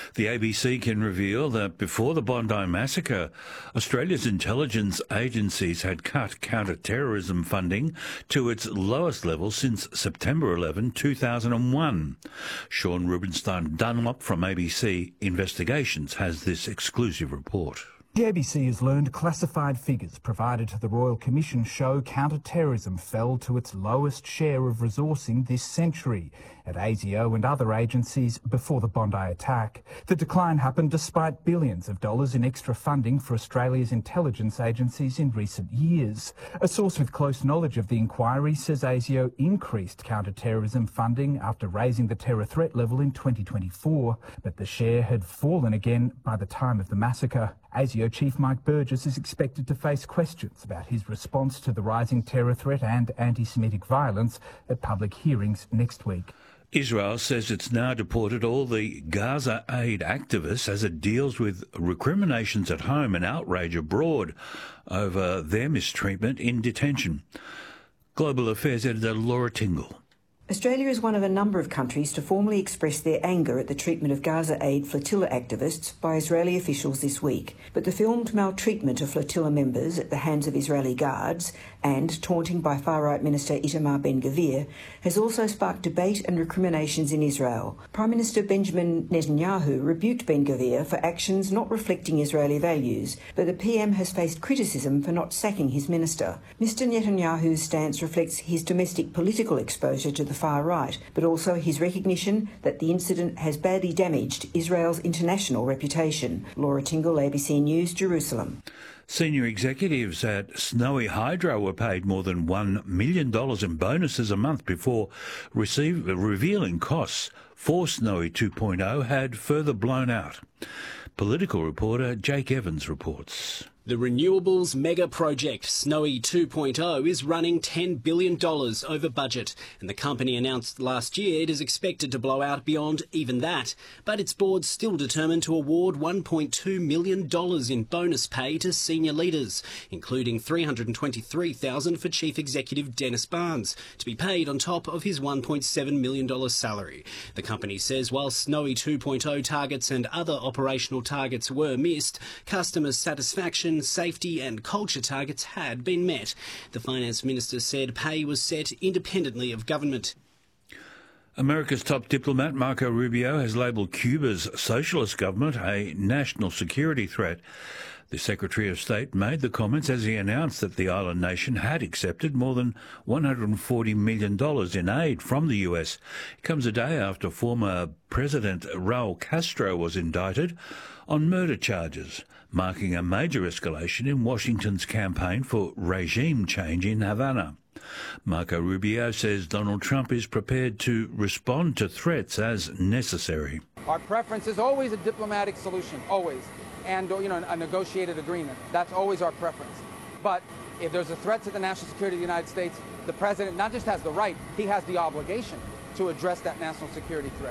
The ABC can reveal that before the Bondi massacre, Australia's intelligence agencies had cut counter-terrorism funding to its lowest level since September 11, 2001. Sean Rubenstein Dunlop from ABC Investigations has this exclusive report. The ABC has learned classified figures provided to the Royal Commission show counter-terrorism fell to its lowest share of resourcing this century at ASIO and other agencies before the Bondi attack. The decline happened despite billions of dollars in extra funding for Australia's intelligence agencies in recent years. A source with close knowledge of the inquiry says ASIO increased counter-terrorism funding after raising the terror threat level in 2024, but the share had fallen again by the time of the massacre. ASIO Chief Mike Burgess is expected to face questions about his response to the rising terror threat and anti-Semitic violence at public hearings next week. Israel says it's now deported all the Gaza aid activists as it deals with recriminations at home and outrage abroad over their mistreatment in detention. Global Affairs editor Laura Tingle. Australia is one of a number of countries to formally express their anger at the treatment of Gaza Aid flotilla activists by Israeli officials this week. But the filmed maltreatment of flotilla members at the hands of Israeli guards and taunting by far-right Minister Itamar Ben-Gvir has also sparked debate and recriminations in Israel. Prime Minister Benjamin Netanyahu rebuked Ben-Gvir for actions not reflecting Israeli values, but the PM has faced criticism for not sacking his minister. Mr Netanyahu's stance reflects his domestic political exposure to the far right, but also his recognition that the incident has badly damaged Israel's international reputation. Laura Tingle, ABC News, Jerusalem. Senior executives at Snowy Hydro were paid more than $1 million in bonuses a month before revealing costs for Snowy 2.0 had further blown out. Political reporter Jake Evans reports. The renewables mega project Snowy 2.0 is running $10 billion over budget, and the company announced last year it is expected to blow out beyond even that. But its board's still determined to award $1.2 million in bonus pay to senior leaders, including $323,000 for Chief Executive Dennis Barnes, to be paid on top of his $1.7 million salary. The company says while Snowy 2.0 targets and other operational targets were missed, customer satisfaction, safety and culture targets had been met. The finance minister said pay was set independently of government. America's top diplomat Marco Rubio has labelled Cuba's socialist government a national security threat. The Secretary of State made the comments as he announced that the island nation had accepted more than $140 million in aid from the US. It comes a day after former President Raul Castro was indicted on murder charges, marking a major escalation in Washington's campaign for regime change in Havana. Marco Rubio says Donald Trump is prepared to respond to threats as necessary. Our preference is always a diplomatic solution, always, and a negotiated agreement. That's always our preference. But if there's a threat to the national security of the United States, the president not just has the right, he has the obligation to address that national security threat.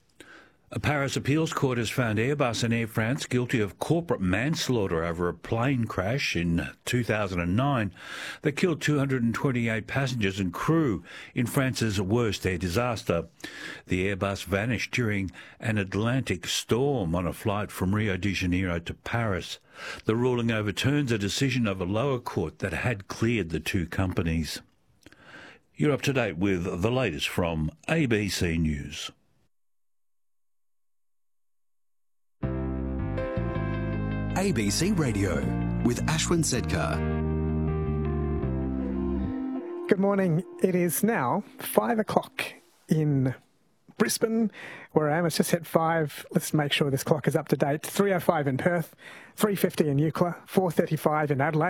A Paris appeals court has found Airbus and Air France guilty of corporate manslaughter over a plane crash in 2009 that killed 228 passengers and crew in France's worst air disaster. The Airbus vanished during an Atlantic storm on a flight from Rio de Janeiro to Paris. The ruling overturns a decision of a lower court that had cleared the two companies. You're up to date with the latest from ABC News. ABC Radio with Ashwin Sedkar. Good morning. It is now 5 o'clock in Brisbane, where I am. It's just hit 5. Let's make sure this clock is up to date. 3:05 in Perth, 3:50 in Eucla, 4:35 in Adelaide.